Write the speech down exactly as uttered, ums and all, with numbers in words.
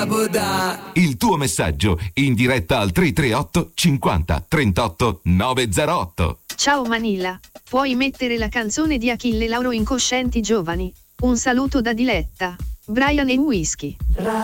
Il tuo messaggio in diretta al tre tre otto cinquanta trentotto novecentotto. Ciao Manila, puoi mettere la canzone di Achille Lauro Incoscienti Giovani? Un saluto da Diletta, Brian e Whisky.